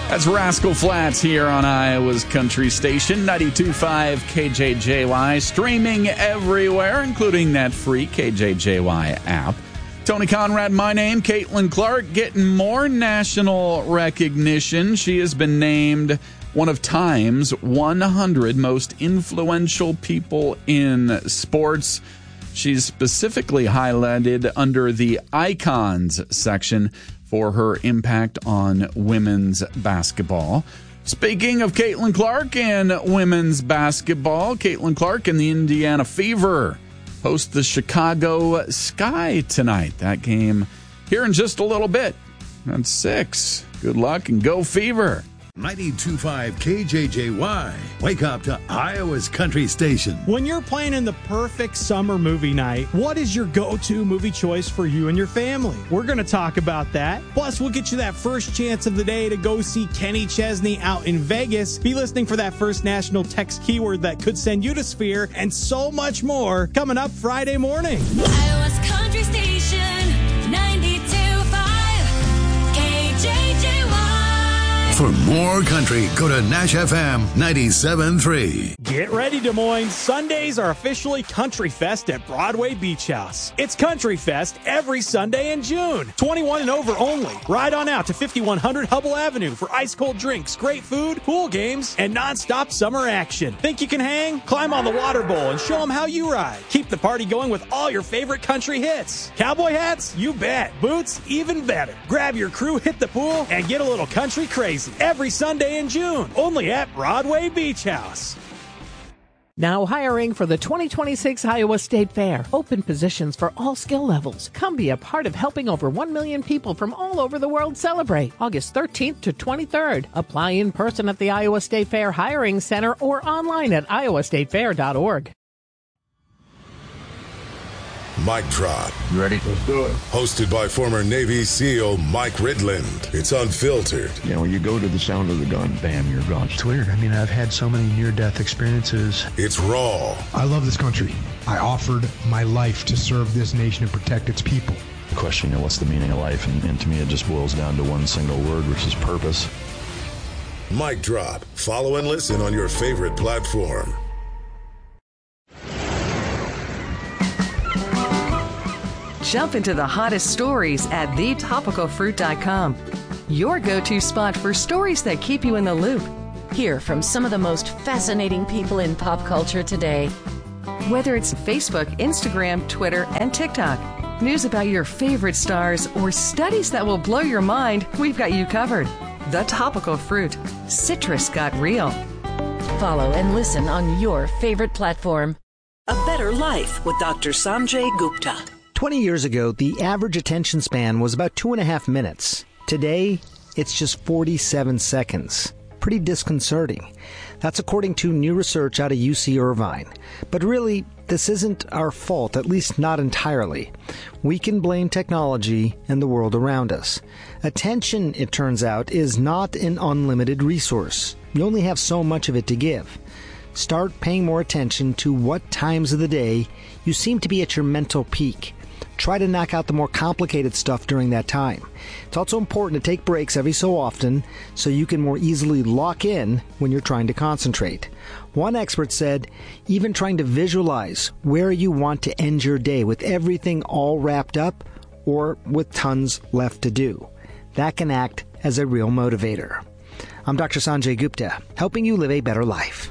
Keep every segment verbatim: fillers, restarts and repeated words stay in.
That's Rascal Flatts here on Iowa's Country Station, ninety-two point five K J J Y, streaming everywhere, including that free K J J Y app. Tony Conrad, my name. Caitlin Clark getting more national recognition. She has been named one of Time's one hundred most influential people in sports. She's specifically highlighted under the Icons section for her impact on women's basketball. Speaking of Caitlin Clark and women's basketball, Caitlin Clark and the Indiana Fever host the Chicago Sky tonight. That game here in just a little bit. That's six. Good luck and go Fever. ninety-two point five K J J Y. Wake up to Iowa's Country Station. When you're planning the perfect summer movie night, what is your go-to movie choice for you and your family? We're going to talk about that. Plus, we'll get you that first chance of the day to go see Kenny Chesney out in Vegas. Be listening for that first national text keyword that could send you to Sphere, and so much more coming up Friday morning. Iowa's Country Station, ninety-two point five K J J Y. For more country, go to Nash F M ninety-seven point three. Get ready, Des Moines. Sundays are officially Country Fest at Broadway Beach House. It's Country Fest every Sunday in June. twenty-one and over only. Ride on out to fifty-one hundred Hubble Avenue for ice-cold drinks, great food, pool games, and nonstop summer action. Think you can hang? Climb on the water bowl and show them how you ride. Keep the party going with all your favorite country hits. Cowboy hats? You bet. Boots? Even better. Grab your crew, hit the pool, and get a little country crazy. Every Sunday in June, only at Broadway Beach House. Now hiring for the twenty twenty-six Iowa State Fair. Open positions for all skill levels. Come be a part of helping over one million people from all over the world celebrate. August thirteenth to twenty-third. Apply in person at the Iowa State Fair Hiring Center or online at iowa state fair dot org. Mic Drop. You ready? Let's do it. Hosted by former Navy SEAL Mike Ridland. It's unfiltered. You know, when you go to the sound of the gun, bam, you're gone. It's weird. I mean, I've had so many near-death experiences. It's raw. I love this country. I offered my life to serve this nation and protect its people. The question, you know, what's the meaning of life? And, and to me, it just boils down to one single word, which is purpose. Mic Drop. Follow and listen on your favorite platform. Jump into the hottest stories at the topical fruit dot com. Your go-to spot for stories that keep you in the loop. Hear from some of the most fascinating people in pop culture today. Whether it's Facebook, Instagram, Twitter, and TikTok, news about your favorite stars, or studies that will blow your mind, we've got you covered. The Topical Fruit. Citrus got real. Follow and listen on your favorite platform. A Better Life with Doctor Sanjay Gupta. twenty years ago, the average attention span was about two and a half minutes. Today, it's just forty-seven seconds. Pretty disconcerting. That's according to new research out of U C Irvine. But really, this isn't our fault, at least not entirely. We can blame technology and the world around us. Attention, it turns out, is not an unlimited resource. You only have so much of it to give. Start paying more attention to what times of the day you seem to be at your mental peak. Try to knock out the more complicated stuff during that time. It's also important to take breaks every so often so you can more easily lock in when you're trying to concentrate. One expert said, even trying to visualize where you want to end your day with everything all wrapped up or with tons left to do. That can act as a real motivator. I'm Doctor Sanjay Gupta, helping you live a better life.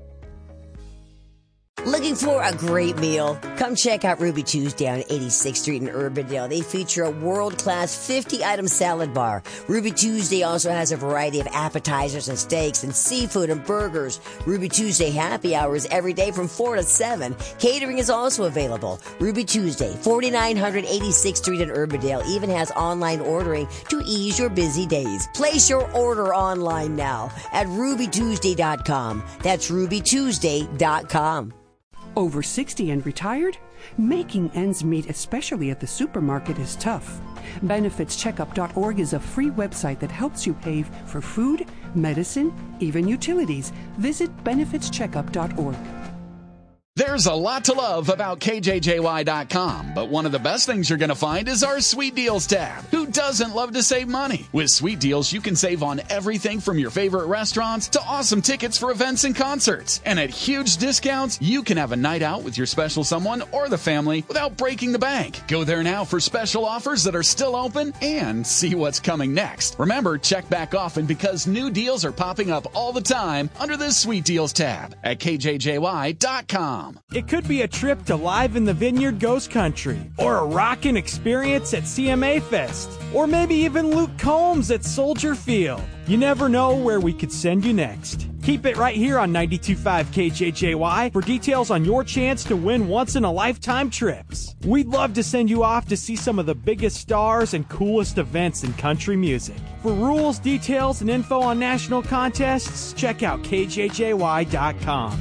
Looking for a great meal? Come check out Ruby Tuesday on eighty-sixth Street in Urbandale. They feature a world-class fifty-item salad bar. Ruby Tuesday also has a variety of appetizers and steaks and seafood and burgers. Ruby Tuesday happy hours every day from four to seven. Catering is also available. Ruby Tuesday, forty-nine eighty-sixth Street in Urbandale, even has online ordering to ease your busy days. Place your order online now at ruby tuesday dot com. That's ruby tuesday dot com. Over sixty and retired? Making ends meet, especially at the supermarket, is tough. benefits checkup dot org is a free website that helps you pay for food, medicine, even utilities. Visit benefits checkup dot org. There's a lot to love about K J J Y dot com, but one of the best things you're going to find is our Sweet Deals tab. Who doesn't love to save money? With Sweet Deals, you can save on everything from your favorite restaurants to awesome tickets for events and concerts. And at huge discounts, you can have a night out with your special someone or the family without breaking the bank. Go there now for special offers that are still open and see what's coming next. Remember, check back often because new deals are popping up all the time under this Sweet Deals tab at K J J Y dot com. It could be a trip to Live in the Vineyard Ghost Country, or a rockin' experience at C M A Fest, or maybe even Luke Combs at Soldier Field. You never know where we could send you next. Keep it right here on ninety-two point five K J J Y for details on your chance to win once-in-a-lifetime trips. We'd love to send you off to see some of the biggest stars and coolest events in country music. For rules, details, and info on national contests, check out K J J Y dot com.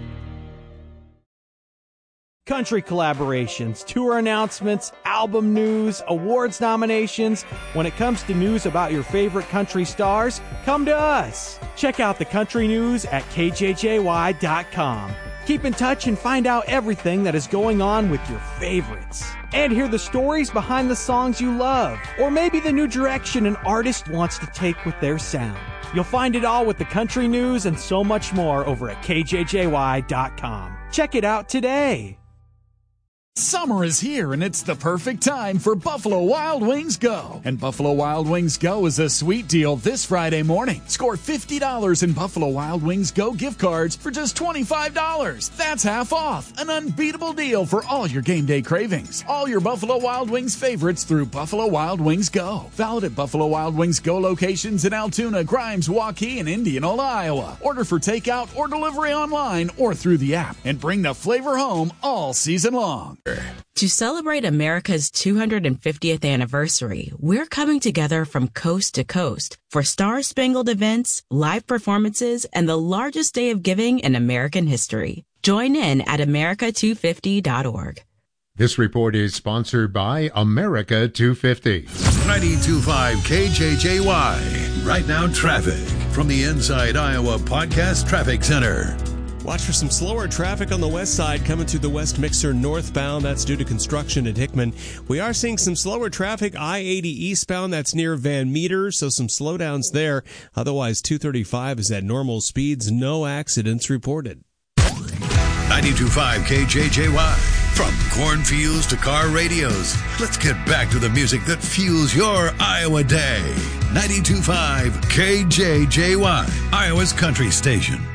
Country collaborations, tour announcements, album news, awards nominations. When it comes to news about your favorite country stars, come to us. Check out the country news at K J J Y dot com. Keep in touch and find out everything that is going on with your favorites. And hear the stories behind the songs you love, or maybe the new direction an artist wants to take with their sound. You'll find it all with the country news and so much more over at K J J Y dot com. Check it out today. Summer is here, and it's the perfect time for Buffalo Wild Wings Go. And Buffalo Wild Wings Go is a sweet deal this Friday morning. Score fifty dollars in Buffalo Wild Wings Go gift cards for just twenty-five dollars. That's half off. An unbeatable deal for all your game day cravings. All your Buffalo Wild Wings favorites through Buffalo Wild Wings Go. Valid at Buffalo Wild Wings Go locations in Altoona, Grimes, Waukee, and Indianola, Iowa. Order for takeout or delivery online or through the app. And bring the flavor home all season long. To celebrate America's two hundred fiftieth anniversary, we're coming together from coast to coast for star-spangled events, live performances, and the largest day of giving in American history. Join in at America two fifty dot org. This report is sponsored by America two fifty. ninety-two point five K J J Y. Right now, traffic from the Inside Iowa Podcast Traffic Center. Watch for some slower traffic on the west side coming through the West Mixer northbound. That's due to construction at Hickman. We are seeing some slower traffic I eighty eastbound. That's near Van Meter, so some slowdowns there. Otherwise, two thirty-five is at normal speeds. No accidents reported. ninety-two point five K J J Y. From cornfields to car radios, let's get back to the music that fuels your Iowa day. ninety-two point five K J J Y, Iowa's country station.